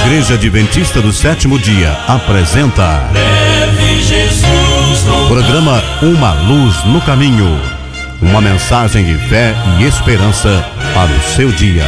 Igreja Adventista do Sétimo Dia apresenta programa Uma Luz no Caminho, uma mensagem de fé e esperança para o seu dia.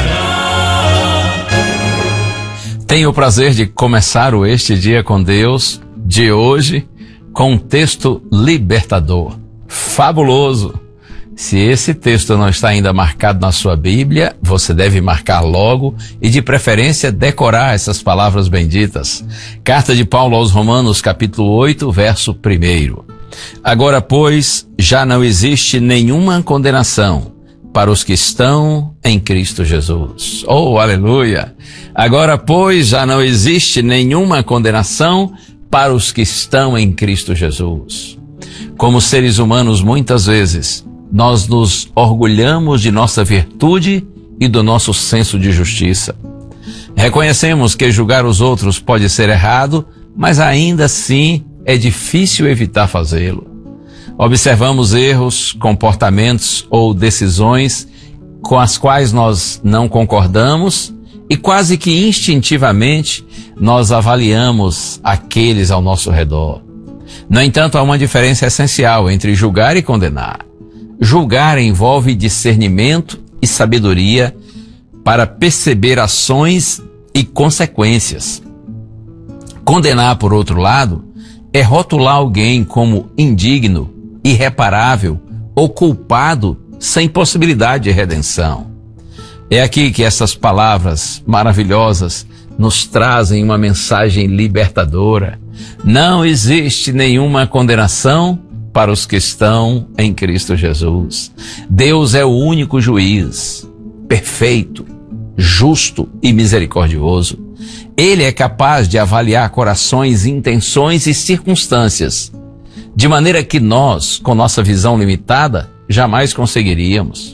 Tenho o prazer de começar Este Dia com Deus de hoje com um texto libertador, fabuloso. Se esse texto não está ainda marcado na sua Bíblia, você deve marcar logo e, de preferência, decorar essas palavras benditas. Carta de Paulo aos Romanos, capítulo 8, verso 1. Agora, pois, já não existe nenhuma condenação para os que estão em Cristo Jesus. Oh, aleluia! Agora, pois, já não existe nenhuma condenação para os que estão em Cristo Jesus. Como seres humanos, muitas vezes, nós nos orgulhamos de nossa virtude e do nosso senso de justiça. Reconhecemos que julgar os outros pode ser errado, mas ainda assim é difícil evitar fazê-lo. Observamos erros, comportamentos ou decisões com as quais nós não concordamos e quase que instintivamente nós avaliamos aqueles ao nosso redor. No entanto, há uma diferença essencial entre julgar e condenar. Julgar envolve discernimento e sabedoria para perceber ações e consequências. Condenar, por outro lado, é rotular alguém como indigno, irreparável ou culpado sem possibilidade de redenção. É aqui que essas palavras maravilhosas nos trazem uma mensagem libertadora. Não existe nenhuma condenação para os que estão em Cristo Jesus. Deus é o único juiz, perfeito, justo e misericordioso. Ele é capaz de avaliar corações, intenções e circunstâncias, de maneira que nós, com nossa visão limitada, jamais conseguiríamos.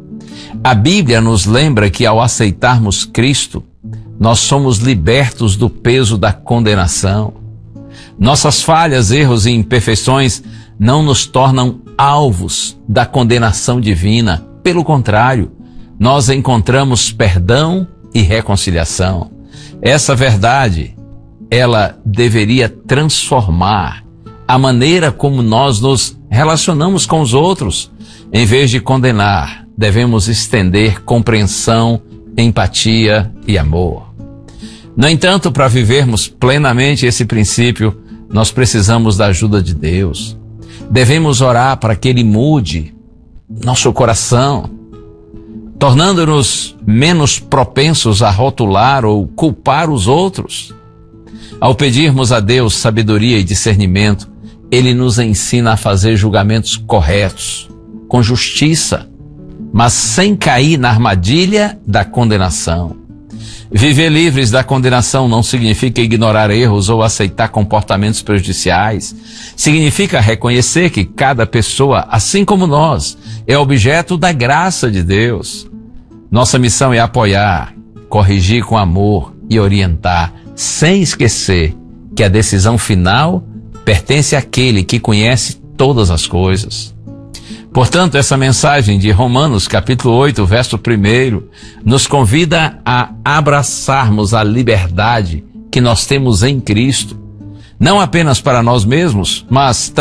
A Bíblia nos lembra que ao aceitarmos Cristo, nós somos libertos do peso da condenação. Nossas falhas, erros e imperfeições não nos tornam alvos da condenação divina. Pelo contrário, nós encontramos perdão e reconciliação. Essa verdade, ela deveria transformar a maneira como nós nos relacionamos com os outros. Em vez de condenar, devemos estender compreensão, empatia e amor. No entanto, para vivermos plenamente esse princípio, nós precisamos da ajuda de Deus. Devemos orar para que Ele mude nosso coração, tornando-nos menos propensos a rotular ou culpar os outros. Ao pedirmos a Deus sabedoria e discernimento, Ele nos ensina a fazer julgamentos corretos, com justiça, mas sem cair na armadilha da condenação. Viver livres da condenação não significa ignorar erros ou aceitar comportamentos prejudiciais. Significa reconhecer que cada pessoa, assim como nós, é objeto da graça de Deus. Nossa missão é apoiar, corrigir com amor e orientar, sem esquecer que a decisão final pertence àquele que conhece todas as coisas. Portanto, essa mensagem de Romanos, capítulo 8, verso 1, nos convida a abraçarmos a liberdade que nós temos em Cristo, não apenas para nós mesmos, mas